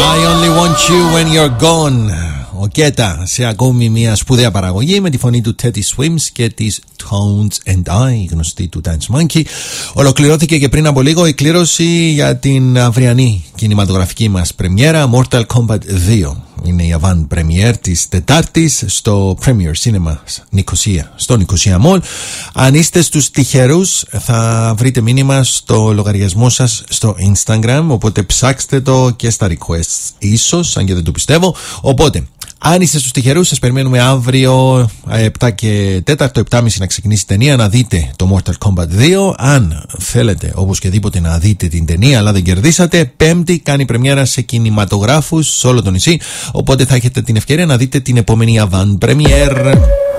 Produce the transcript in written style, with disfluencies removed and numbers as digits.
I only want you when you're gone. Ο Κέτα σε ακόμη μια σπουδαία παραγωγή με τη φωνή του Teddy Swims και της Tones and I, γνωστή του Dance Monkey. Ολοκληρώθηκε και πριν από λίγο η κλήρωση για την αυριανή κινηματογραφική μας πρεμιέρα Mortal Kombat 2. Είναι η avant premiere της Τετάρτης στο Premier Cinema Νικοσία, στο Νικοσία Mall. Αν είστε στους τυχερούς θα βρείτε μήνυμα στο λογαριασμό σας στο Instagram, οπότε ψάξτε το και στα requests ίσως, αν και δεν το πιστεύω. Οπότε αν είστε στους τυχερούς, σας περιμένουμε αύριο 7 και 4, 7.30 να ξεκινήσει η ταινία, να δείτε το Mortal Kombat 2. Αν θέλετε οπωσδήποτε να δείτε την ταινία αλλά δεν κερδίσατε, Πέμπτη κάνει πρεμιέρα σε κινηματογράφους σε όλο το νησί, οπότε θα έχετε την ευκαιρία να δείτε την επόμενη avant premiere.